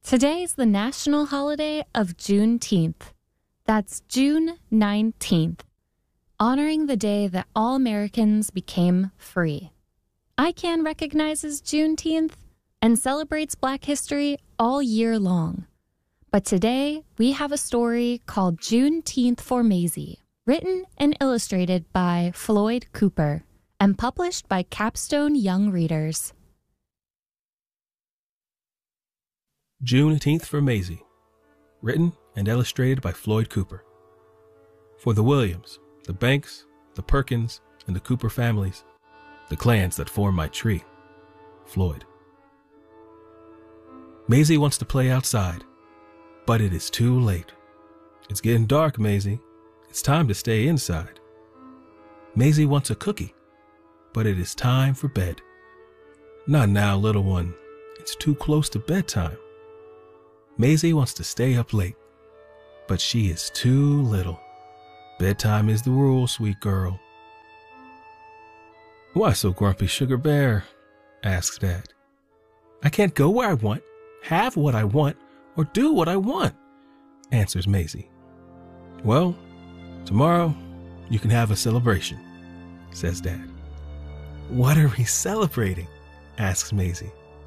Today's the national holiday of Juneteenth. That's June 19th, honoring the day that all Americans became free. ICANN recognizes Juneteenth and celebrates Black history all year long. But today, we have a story called Juneteenth for Maisie, written and illustrated by Floyd Cooper and published by Capstone Young Readers. Juneteenth for Maisie, written and illustrated by Floyd Cooper. For the Williams, the Banks, the Perkins, and the Cooper families, the clans that form my tree, Floyd. Maisie wants to play outside, but it is too late. It's getting dark, Maisie. It's time to stay inside. Maisie wants a cookie, but it is time for bed. Not now, little one. It's too close to bedtime. Maisie wants to stay up late, but she is too little. Bedtime is the rule, sweet girl. Why so grumpy, Sugar Bear? Asks Dad. I can't go where I want, have what I want, or do what I want, answers Maisie. Well, tomorrow you can have a celebration, says Dad. What are we celebrating? Asks Maisie.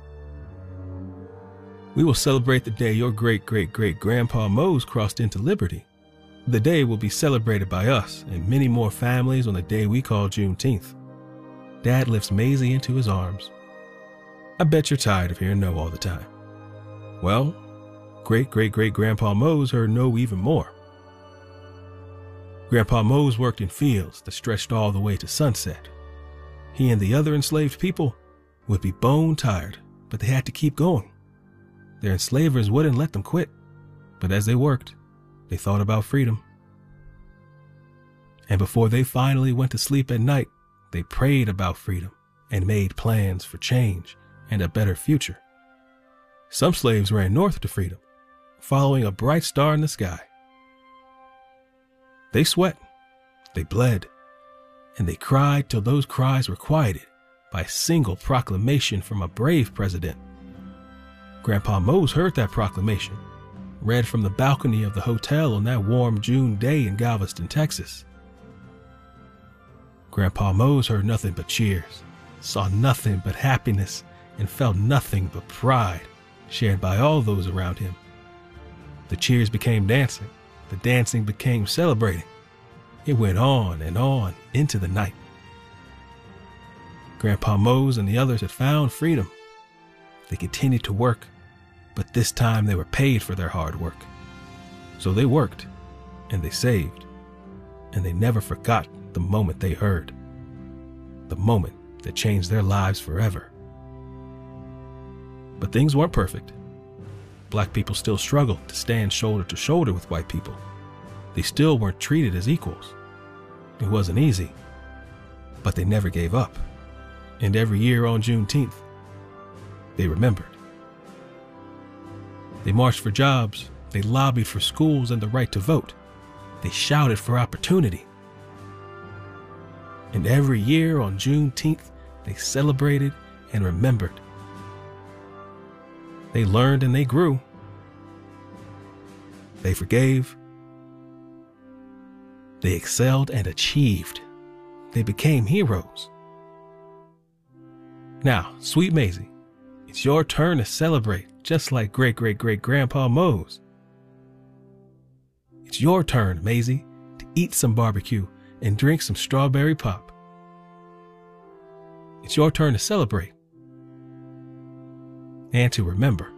We will celebrate the day your great-great-great-grandpa Mose crossed into liberty. The day will be celebrated by us and many more families on the day we call Juneteenth. Dad lifts Maisie into his arms. I bet you're tired of hearing no all the time. Well, great-great-great-grandpa Mose heard no even more. Grandpa Mose worked in fields that stretched all the way to sunset. He and the other enslaved people would be bone tired, but they had to keep going. Their enslavers wouldn't let them quit, but as they worked, they thought about freedom. And before they finally went to sleep at night, they prayed about freedom and made plans for change and a better future. Some slaves ran north to freedom, following a bright star in the sky. They sweat, they bled, and they cried till those cries were quieted by a single proclamation from a brave president. Grandpa Mose heard that proclamation, read from the balcony of the hotel on that warm June day in Galveston, Texas. Grandpa Mose heard nothing but cheers, saw nothing but happiness, and felt nothing but pride shared by all those around him. The cheers became dancing, the dancing became celebrating. It went on and on into the night. Grandpa Mose and the others had found freedom. They continued to work, but this time they were paid for their hard work. So they worked, and they saved, and they never forgot the moment they heard, the moment that changed their lives forever. But things weren't perfect. Black people still struggled to stand shoulder to shoulder with white people. They still weren't treated as equals. It wasn't easy, but they never gave up. And every year on Juneteenth, they remembered. They marched for jobs, they lobbied for schools and the right to vote. They shouted for opportunity. And every year on Juneteenth, they celebrated and remembered. They learned and they grew. They forgave. They excelled and achieved. They became heroes. Now, sweet Maisie, it's your turn to celebrate, just like great-great-great-grandpa Mose. It's your turn, Maisie, to eat some barbecue and drink some strawberry pop. It's your turn to celebrate and to remember.